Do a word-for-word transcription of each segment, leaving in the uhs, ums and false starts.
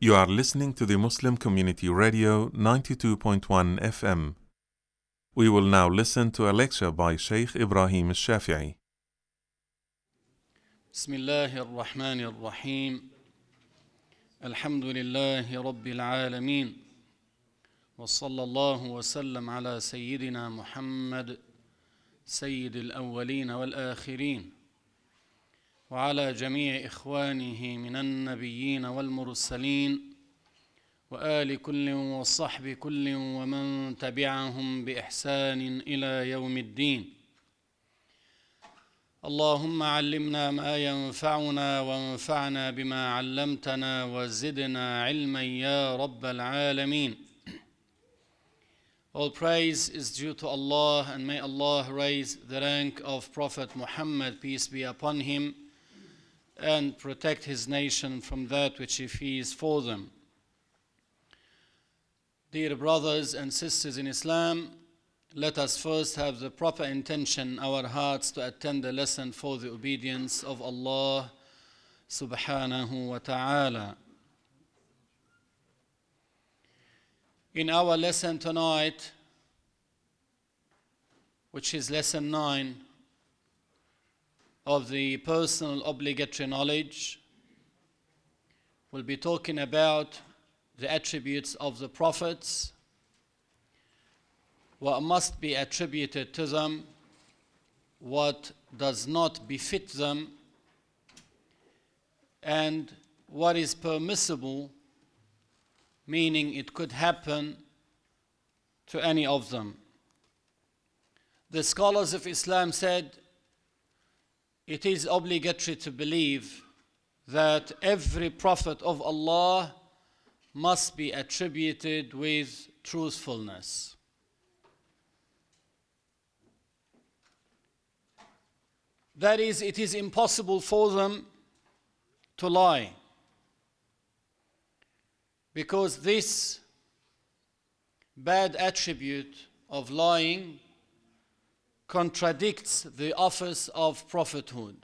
You are listening to the Muslim Community Radio ninety-two point one F M. We will now listen to a lecture by Sheikh Ibrahim al-Shafi'i. بسم الله الرحمن الرحيم الحمد لله رب العالمين وصلى الله وسلم على سيدنا محمد سيد الأولين والآخرين وعلى جميع إخوانه من النبيين والمرسلين وآل كل وصحب كل ومن تبعهم بإحسان إلى يوم الدين. اللهم علمنا ما ينفعنا وانفعنا بما علمتنا وزدنا علما يا رب العالمين. All praise is due to Allah, and may Allah raise the rank of Prophet Muhammad, peace be upon him, and protect his nation from that which he fears for them. Dear brothers and sisters in Islam, let us first have the proper intention in our hearts to attend the lesson for the obedience of Allah subhanahu wa ta'ala. In our lesson tonight, which is lesson nine of the personal obligatory knowledge, we'll be talking about the attributes of the prophets, what must be attributed to them, what does not befit them, and what is permissible, meaning it could happen to any of them. The scholars of Islam said it is obligatory to believe that every prophet of Allah must be attributed with truthfulness. That is, it is impossible for them to lie, because this bad attribute of lying contradicts the office of prophethood.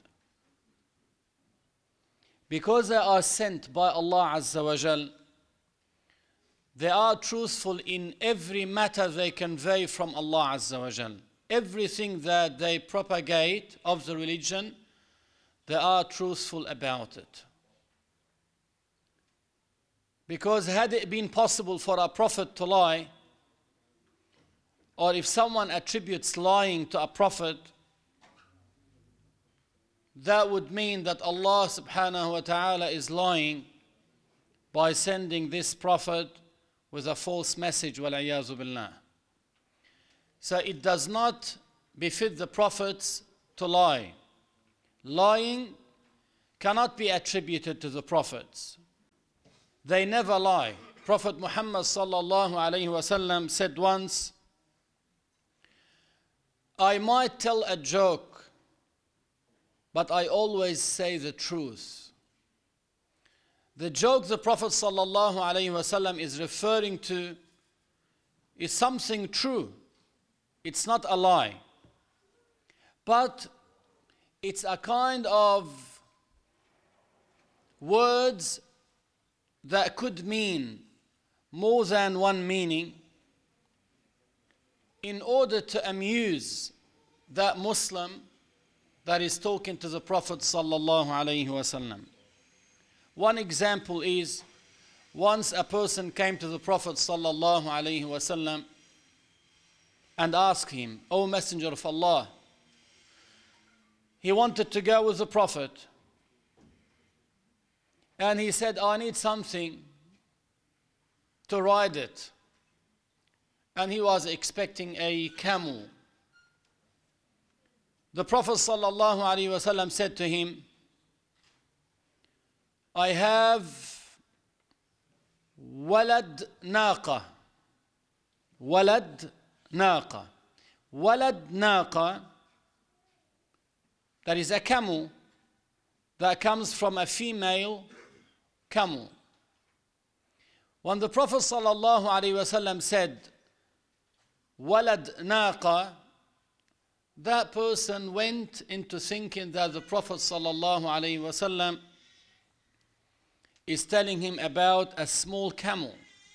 Because they are sent by Allah Azza wa Jal, they are truthful in every matter they convey from Allah Azza wa Jal. Everything that they propagate of the religion, they are truthful about it. Because had it been possible for a prophet to lie, or if someone attributes lying to a prophet, that would mean that Allah subhanahu wa ta'ala is lying by sending this prophet with a false message, wal-iyazu billah. So it does not befit the prophets to lie. Lying cannot be attributed to the prophets. They never lie. Prophet Muhammad sallallahu alayhi wasallam said once, I might tell a joke, but I always say the truth. The joke the Prophet sallallahu alayhi wasallam is referring to is something true. It's not a lie, but it's a kind of words that could mean more than one meaning in order to amuse that Muslim that is talking to the Prophet sallallahu alaihi wasallam. One example is, once a person came to the Prophet sallallahu alaihi wasallam and asked him, O Messenger of Allah, he wanted to go with the Prophet, and he said, I need something to ride it. And he was expecting a camel. The Prophet sallallahu alaihi wasallam said to him, I have walad naqa. Walad naqa. Walad naqa, that is a camel that comes from a female camel. When the Prophet sallallahu alaihi wasallam said walad naqa, that person went into thinking that the Prophet sallallahu alaihi wasallam is telling him about a small camel.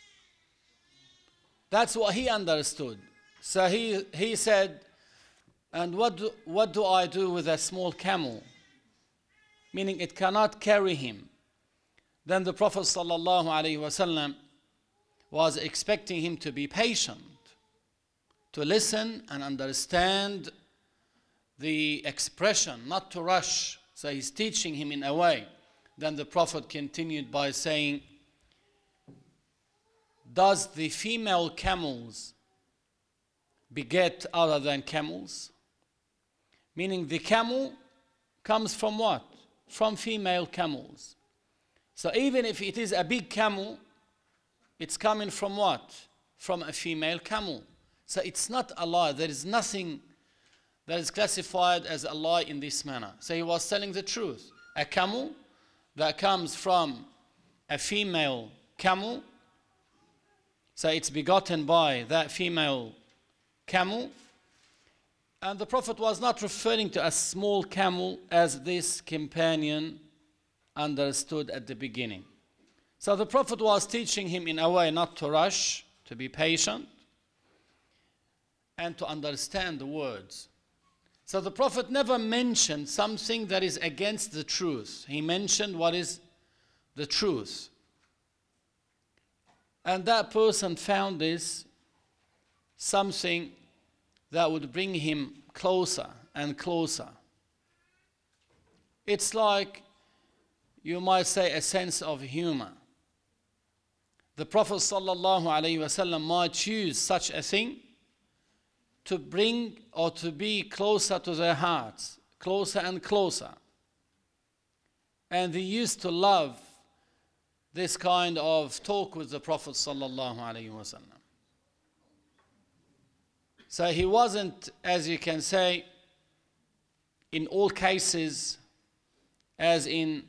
That's what he understood. So he, he said, and what do, what do I do with a small camel? Meaning it cannot carry him. Then the Prophet sallallahu alaihi wasallam was expecting him to be patient, to listen and understand the expression, not to rush. So he's teaching him in a way. Then the Prophet continued by saying, does the female camels beget other than camels? Meaning the camel comes from what? From female camels. So even if it is a big camel, it's coming from what? From a female camel. So it's not a lie. There is nothing that is classified as a lie in this manner. So he was telling the truth. A camel that comes from a female camel, so it's begotten by that female camel. And the Prophet was not referring to a small camel as this companion understood at the beginning. So the Prophet was teaching him in a way not to rush, to be patient, and to understand the words. So the Prophet never mentioned something that is against the truth. He mentioned what is the truth. And that person found this something that would bring him closer and closer. It's like, you might say, a sense of humor. The Prophet sallallahu alaihi wasallam might choose such a thing to bring or to be closer to their hearts, closer and closer. And they used to love this kind of talk with the Prophet sallallahu alaihi wasallam. So he wasn't, as you can say, in all cases, as in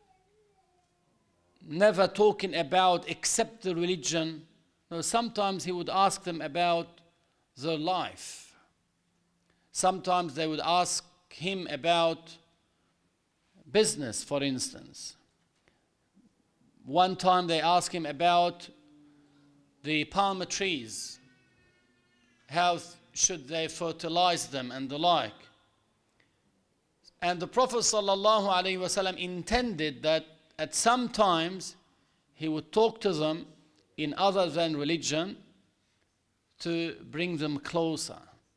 never talking about except the religion. No, sometimes he would ask them about their life. Sometimes they would ask him about business, for instance. One time they asked him about the palm trees. How should they fertilize them and the like. And the Prophet sallallahu alaihi wasallam intended that at some times he would talk to them in other than religion to bring them closer.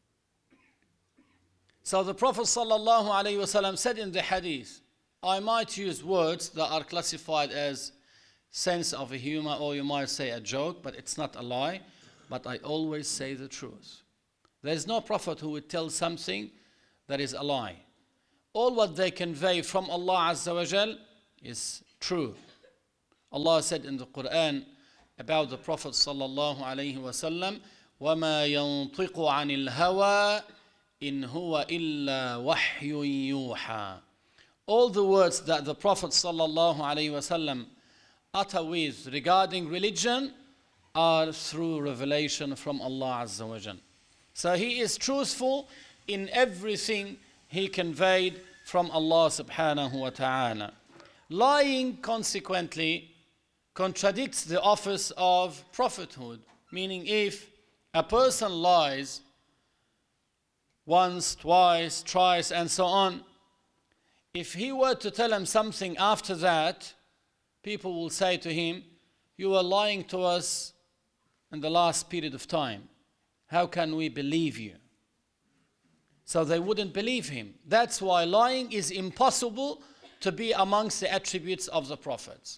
So the Prophet sallallahu alaihi wasallam said in the hadith, I might use words that are classified as sense of a humor, or you might say a joke, but it's not a lie, but I always say the truth. There is no prophet who would tell something that is a lie. All what they convey from Allah Azza wa Jal is true. Allah said in the Quran about the Prophet sallallahu alaihi wasallam, وَمَا يَنطِقُ عَنِ الْهَوَىٰ إِنْ هُوَ إِلَّا وَحْيٌ يُوحَىٰ. All the words that the Prophet sallallahu alaihi wasallam utter with regarding religion are through revelation from Allah Azza wa Jal. So he is truthful in everything he conveyed from Allah subhanahu wa ta'ala. Lying, consequently, contradicts the office of prophethood. Meaning, if a person lies once, twice, thrice, and so on, if he were to tell him something after that, people will say to him, you were lying to us in the last period of time. How can we believe you? So they wouldn't believe him. That's why lying is impossible to be amongst the attributes of the prophets.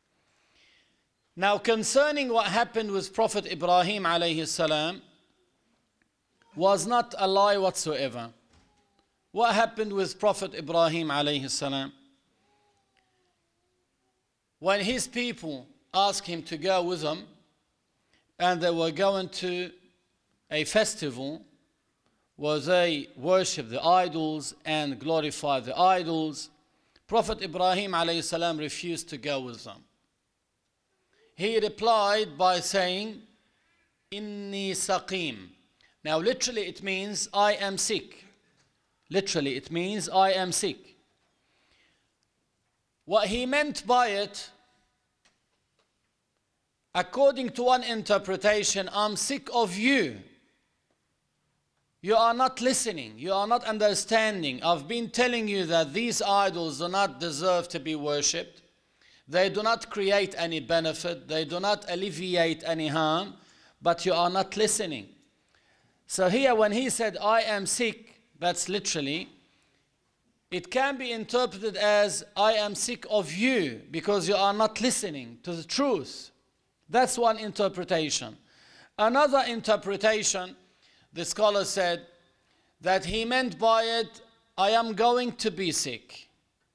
Now, concerning what happened with Prophet Ibrahim alayhi salam, was not a lie whatsoever. What happened with Prophet Ibrahim alayhi salam? When his people asked him to go with them, and they were going to a festival where they worship the idols and glorify the idols, Prophet Ibrahim alayhi salam refused to go with them. He replied by saying, Inni saqim. Now literally it means I am sick. Literally it means I am sick. What he meant by it according to one interpretation, I'm sick of you. You are not listening. You are not understanding. I've been telling you that these idols do not deserve to be worshipped. They do not create any benefit. They do not alleviate any harm. But you are not listening. So here when he said, I am sick, that's literally, it can be interpreted as, I am sick of you because you are not listening to the truth. That's one interpretation. Another interpretation, the scholar said, that he meant by it, I am going to be sick.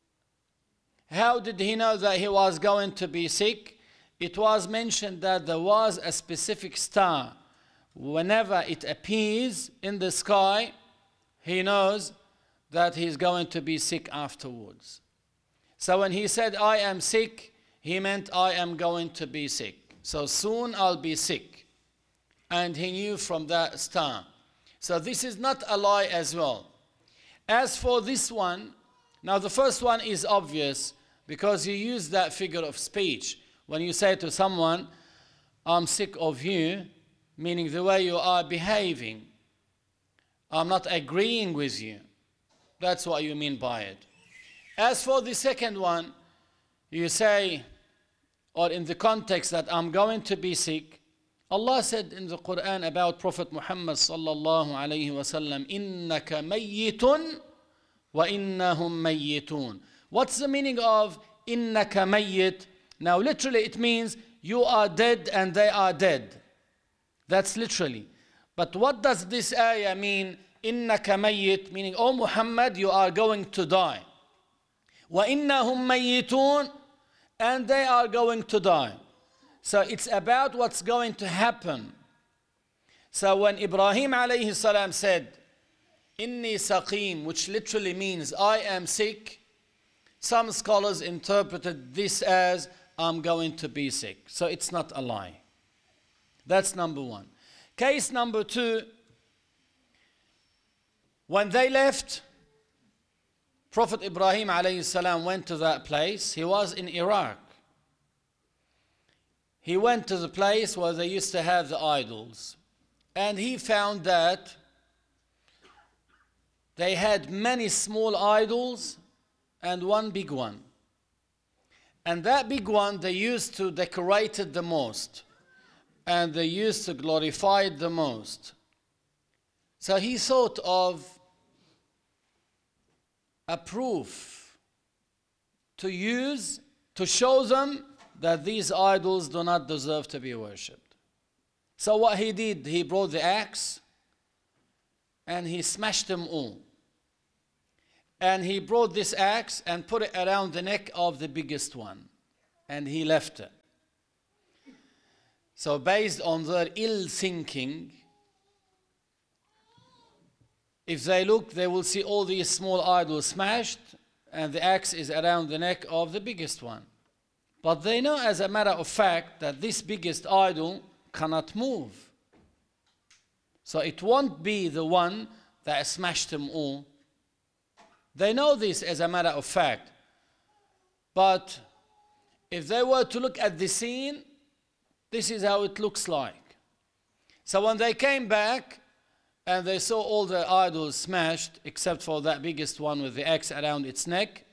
How did he know that he was going to be sick? It was mentioned that there was a specific star. Whenever it appears in the sky, he knows that he's going to be sick afterwards. So when he said, I am sick, he meant I am going to be sick. So soon I'll be sick. And he knew from that star. So this is not a lie as well. As for this one, now the first one is obvious because you use that figure of speech. When you say to someone, I'm sick of you, meaning the way you are behaving, I'm not agreeing with you. That's what you mean by it. As for the second one, you say, or in the context that I'm going to be sick, Allah said in the Quran about Prophet Muhammad sallallahu alayhi wa sallam, إِنَّكَ مَيِّتٌ وَإِنَّهُمْ مَيِّتُونَ. What's the meaning of إِنَّكَ مَيِّت? Now literally it means you are dead and they are dead. That's literally. But what does this ayah mean? إِنَّكَ مَيِّت, meaning, oh Muhammad, you are going to die. وَإِنَّهُمْ مَيِّتُونَ, and they are going to die. So it's about what's going to happen. So when Ibrahim alayhi salam said, Inni saqim, which literally means I am sick, some scholars interpreted this as I'm going to be sick. So it's not a lie. That's number one. Case number two, when they left, Prophet Ibrahim alayhi salam went to that place. He was in Iraq. He went to the place where they used to have the idols. And he found that they had many small idols and one big one. And that big one they used to decorate it the most. And they used to glorify it the most. So he thought of a proof to use to show them that these idols do not deserve to be worshipped. So what he did, he brought the axe and he smashed them all. And he brought this axe and put it around the neck of the biggest one. And he left it. So based on their ill thinking, if they look, they will see all these small idols smashed and the axe is around the neck of the biggest one. But they know as a matter of fact that this biggest idol cannot move. So it won't be the one that smashed them all. They know this as a matter of fact. But if they were to look at the scene, this is how it looks like. So when they came back and they saw all the idols smashed except for that biggest one with the axe around its neck,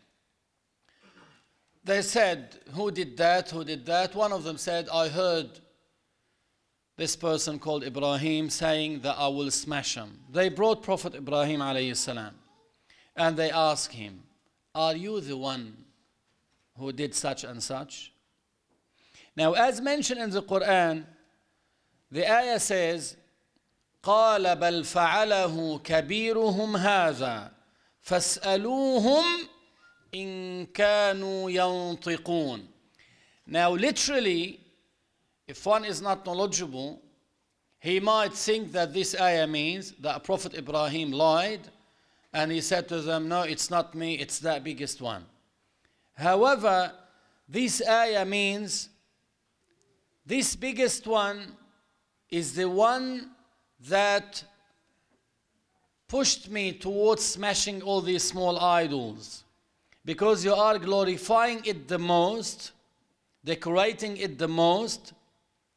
they said, who did that, who did that? One of them said, I heard this person called Ibrahim saying that I will smash him. They brought Prophet Ibrahim alayhi salam and they asked him, are you the one who did such and such? Now as mentioned in the Quran, the ayah says, قال بل فعله كبيرهم هذا فاسألوهم إن كانوا ينطقون. Now literally, if one is not knowledgeable, he might think that this ayah means that Prophet Ibrahim lied and he said to them, no, it's not me, it's that biggest one. However, this ayah means this biggest one is the one that pushed me towards smashing all these small idols. Because you are glorifying it the most, decorating it the most,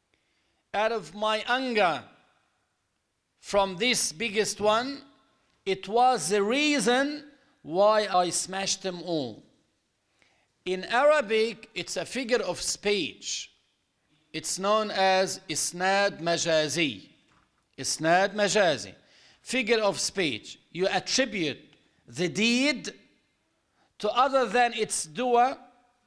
out of my anger from this biggest one, it was the reason why I smashed them all. In Arabic, it's a figure of speech. It's known as isnad majazi. Isnad majazi. Figure of speech. You attribute the deed to other than its doer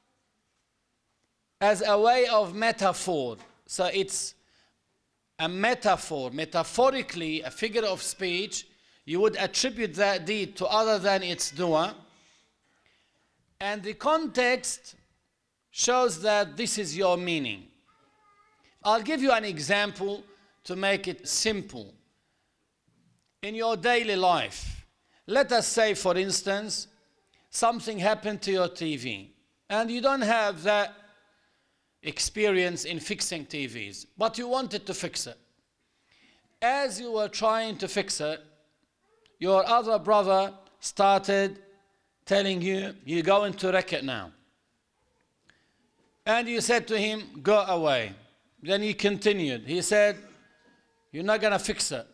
as a way of metaphor. So it's a metaphor, metaphorically, a figure of speech. You would attribute that deed to other than its doer. And the context shows that this is your meaning. I'll give you an example to make it simple. In your daily life, let us say, for instance, something happened to your T V, and you don't have that experience in fixing T Vs, but you wanted to fix it. As you were trying to fix it, your other brother started telling you, you're going to wreck it now. And you said to him, go away. Then he continued. He said, you're not going to fix it.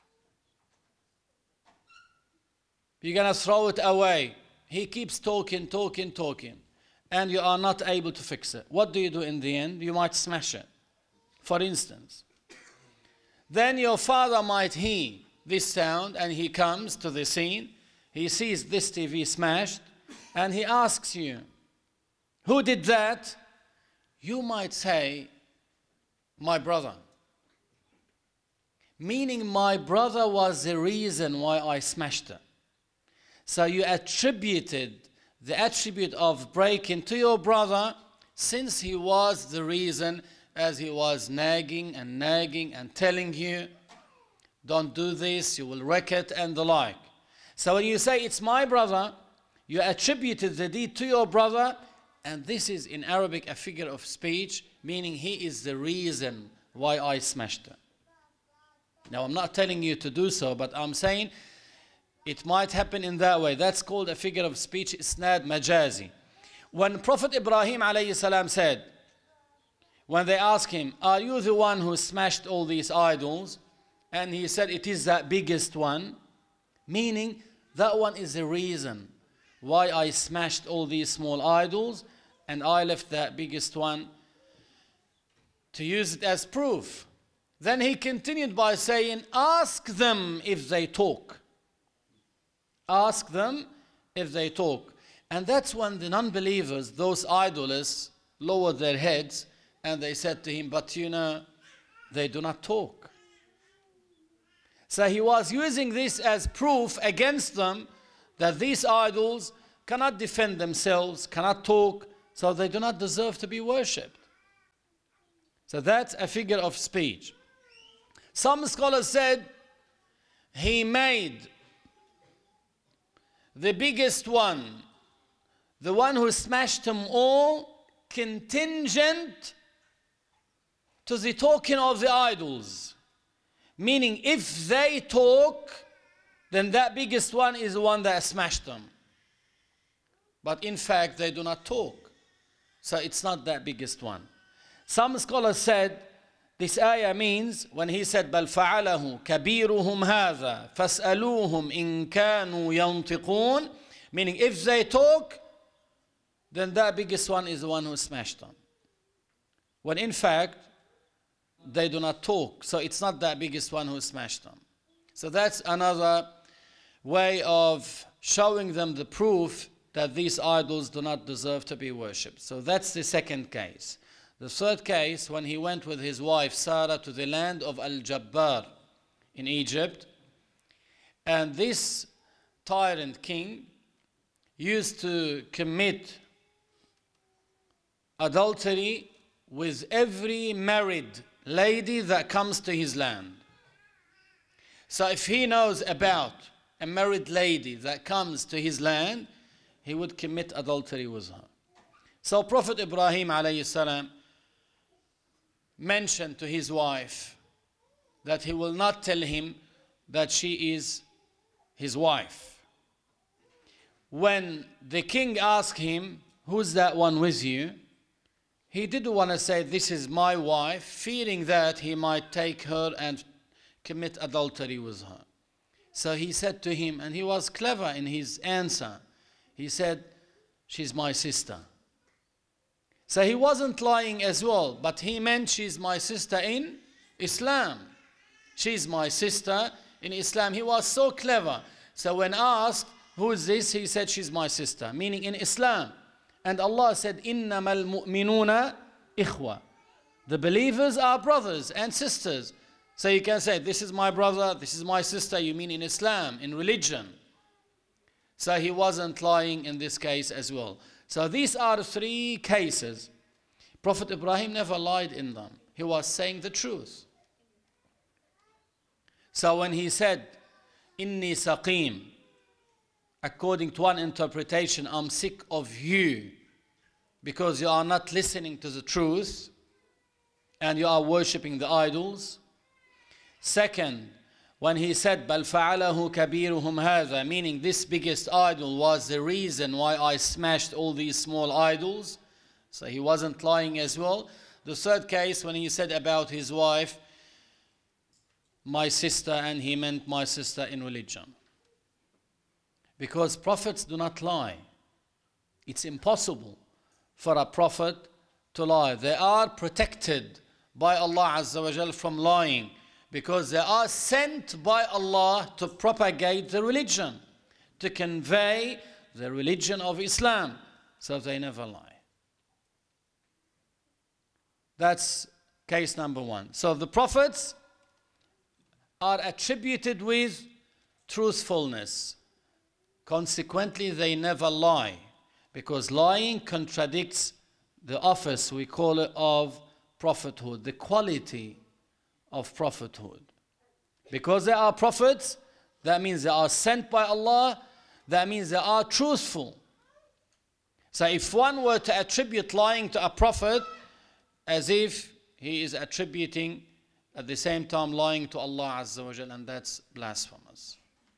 You're going to throw it away. He keeps talking, talking, talking, and you are not able to fix it. What do you do in the end? You might smash it, for instance. Then your father might hear this sound, and he comes to the scene. He sees this T V smashed, and he asks you, who did that? You might say, my brother. Meaning my brother was the reason why I smashed it. So you attributed the attribute of breaking to your brother, since he was the reason, as he was nagging and nagging and telling you, don't do this, you will wreck it, and the like. So when you say it's my brother, you attributed the deed to your brother, and this is in Arabic a figure of speech, meaning he is the reason why I smashed it. Now I'm not telling you to do so, but I'm saying it might happen in that way. That's called a figure of speech, isnad majazi. When Prophet Ibrahim alayhi salam said, when they asked him, are you the one who smashed all these idols? And he said, it is that biggest one. Meaning, that one is the reason why I smashed all these small idols, and I left that biggest one to use it as proof. Then he continued by saying, ask them if they talk. Ask them if they talk. And that's when the non-believers, those idolists, lowered their heads, and they said to him, but you know, they do not talk. So he was using this as proof against them that these idols cannot defend themselves, cannot talk, so they do not deserve to be worshipped. So that's a figure of speech. Some scholars said he made the biggest one, the one who smashed them all, contingent to the talking of the idols. Meaning, if they talk, then that biggest one is the one that smashed them. But in fact, they do not talk. So it's not that biggest one. Some scholars said, this ayah means, when he said, بَلْ فَعَلَهُ كَبِيرُهُمْ هَذَا فَاسْأَلُوهُمْ إِن كَانُوا يَنْطِقُونَ, meaning, if they talk, then that biggest one is the one who smashed them. When in fact, they do not talk, so it's not that biggest one who smashed them. So that's another way of showing them the proof that these idols do not deserve to be worshipped. So that's the second case. The third case, when he went with his wife Sarah to the land of Al-Jabbar in Egypt, and this tyrant king used to commit adultery with every married lady that comes to his land. So if he knows about a married lady that comes to his land, he would commit adultery with her. So Prophet Ibrahim alayhi salam mentioned to his wife that he will not tell him that she is his wife. When the king asked him, who's that one with you? he didn't want to say, this is my wife, fearing that he might take her and commit adultery with her. So he said to him, and he was clever in his answer, he said, she's my sister. So he wasn't lying as well, but he meant she's my sister in Islam. She's my sister in Islam. He was so clever. So when asked, who is this? He said, she's my sister, meaning in Islam. And Allah said, إِنَّمَا الْمُؤْمِنُونَ إِخْوَةً. The believers are brothers and sisters. So you can say, this is my brother, this is my sister, you mean in Islam, in religion. So he wasn't lying in this case as well. So these are three cases. Prophet Ibrahim never lied in them. He was saying the truth. So when he said, Inni saqim, according to one interpretation, I'm sick of you because you are not listening to the truth and you are worshipping the idols. Second, when he said, Bal fa'alahu kabiruhum hadha, meaning this biggest idol was the reason why I smashed all these small idols. So he wasn't lying as well. The third case, when he said about his wife, my sister, and he meant my sister in religion. Because prophets do not lie. It's impossible for a prophet to lie. They are protected by Allah Azza wa Jal from lying, because they are sent by Allah to propagate the religion, to convey the religion of Islam. So they never lie. That's case number one. So the prophets are attributed with truthfulness. Consequently, they never lie, because lying contradicts the office, we call it, of prophethood, the quality of prophethood. Because they are prophets, that means they are sent by Allah, that means they are truthful. So if one were to attribute lying to a prophet, as if he is attributing at the same time lying to Allah Azza wa Jal, and that's blasphemous.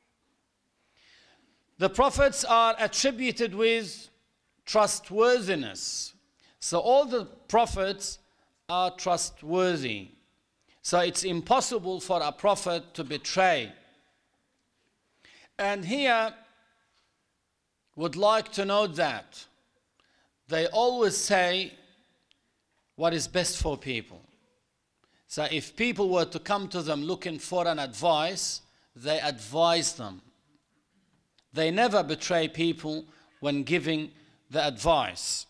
The prophets are attributed with trustworthiness. So all the prophets are trustworthy. So it's impossible for a prophet to betray. And here, would like to note that they always say what is best for people. So if people were to come to them looking for an advice, they advise them. They never betray people when giving the advice.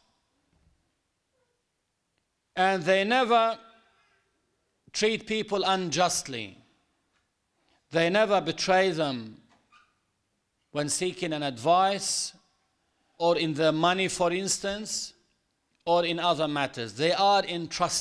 And they never treat people unjustly. They never betray them when seeking an advice, or in their money, for instance, or in other matters. They are entrusted